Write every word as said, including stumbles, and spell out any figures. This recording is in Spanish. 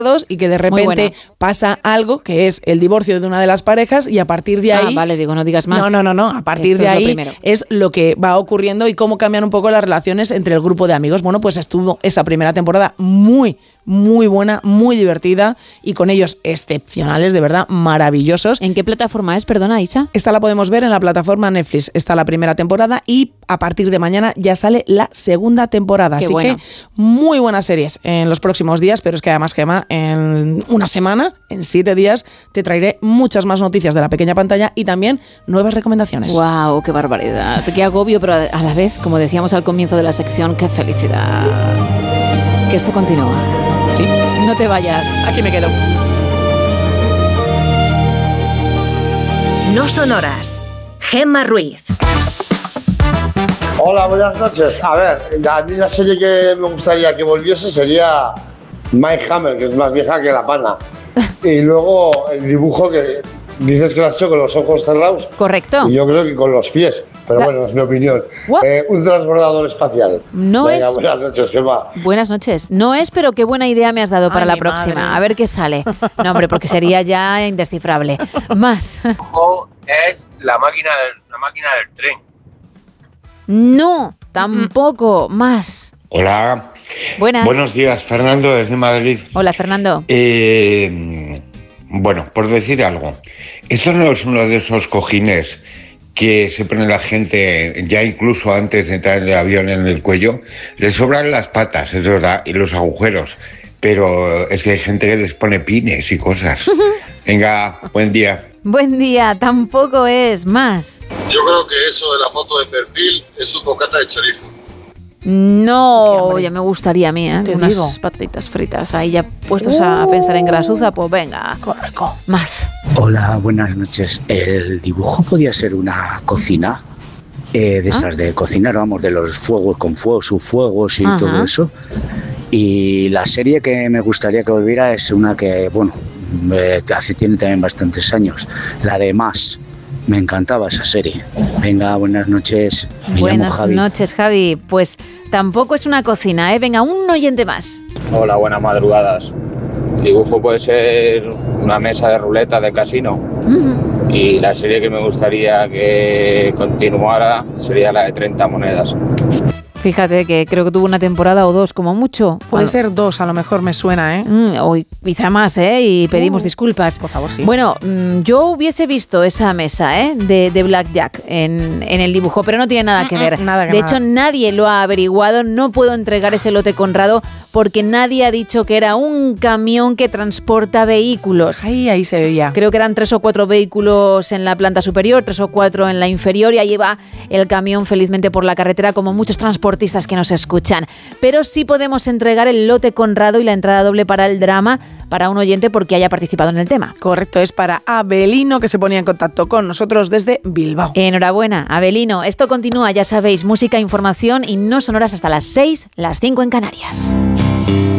y que de repente pasa algo que es el divorcio de una de las parejas y a partir de ahí... Ah, vale, digo, no digas más. No, no, no, no. A partir Esto de es ahí lo es lo que va ocurriendo y cómo cambian un poco las relaciones entre el grupo de amigos. Bueno, pues estuvo esa primera temporada muy, muy buena, muy divertida y con ellos excepcionales, de verdad, maravillosos. ¿En qué plataforma es, perdona, Isa? Esta la podemos ver en la plataforma Netflix. Está la primera temporada y a partir de mañana ya sale la segunda temporada. Qué Así bueno. que muy buenas series en los próximos días, pero es que además, Gemma, en una semana, en siete días, te traeré muchas más noticias de la pequeña pantalla y también nuevas recomendaciones. ¡Wow! ¡Qué barbaridad! ¡Qué agobio! Pero a la vez, como decíamos al comienzo de la sección, ¡qué felicidad! Que esto continúa. Sí. No te vayas. Aquí me quedo. No son horas. Gemma Ruiz. Hola, buenas noches. A ver, a mí la serie que me gustaría que volviese sería Mike Hammer, que es más vieja que la pana. Y luego el dibujo que dices que lo has hecho con los ojos cerrados. Correcto. Y yo creo que con los pies. Pero Da- bueno, es mi opinión. What? Eh, un transbordador espacial. No Venga, es- buenas noches, Gemma. Buenas noches. No es, pero qué buena idea me has dado para Ay, la mi próxima. madre. A ver qué sale. No, hombre, porque sería ya indescifrable. Más. Ojo, es la máquina del, la máquina del tren. No, tampoco. Más. Hola. Buenas. Buenos días, Fernando, desde Madrid. Hola, Fernando. Eh, bueno, por decir algo, esto no es uno de esos cojines que se pone la gente ya incluso antes de entrar en el avión en el cuello. Le sobran las patas, es verdad, y los agujeros, pero es que hay gente que les pone pines y cosas. Venga, buen día. Buen día. Tampoco es. Más. Yo creo que eso de la foto de perfil es un bocata de chorizo. No, Qué hambre. ya me gustaría a mí, ¿eh? Te Unas digo. patitas fritas ahí ya puestos a pensar en grasuza, pues venga. Correcto. Más. Hola, buenas noches. ¿El dibujo podía ser una cocina? Eh, de esas de cocinar, vamos, de los fuegos con fuegos, subfuegos y Ajá. todo eso. Y la serie que me gustaría que volviera es una que, bueno, eh, hace tiene también bastantes años, la de Más. Me encantaba esa serie. Venga, buenas noches. Me llamo Buenas Javi. noches, Javi. Pues tampoco es una cocina, ¿eh? Venga, un oyente más. Hola, buenas madrugadas. El dibujo puede ser una mesa de ruleta de casino. Y la serie que me gustaría que continuara sería la de treinta monedas. Fíjate que creo que tuvo una temporada o dos como mucho. Puede Bueno, ser dos, a lo mejor me suena, ¿eh? mm, o quizá más, ¿eh? Y pedimos Uh, disculpas. por favor, sí. Bueno, mm, yo hubiese visto esa mesa, ¿eh? De, de Blackjack en, en el dibujo, pero no tiene nada que Mm, mm, ver. nada que de nada. hecho, nadie lo ha averiguado. No puedo entregar ese lote Conrado porque nadie ha dicho que era un camión que transporta vehículos. Ahí, ahí se veía. Creo que eran tres o cuatro vehículos en la planta superior, tres o cuatro en la inferior, y ahí va el camión felizmente por la carretera, como muchos transportistas que nos escuchan. Pero sí podemos entregar el lote Conrado y la entrada doble para el drama para un oyente porque haya participado en el tema. Correcto, es para Abelino, que se ponía en contacto con nosotros desde Bilbao. Enhorabuena, Abelino. Esto continúa, ya sabéis, música, información y no sonoras hasta las seis, las cinco en Canarias.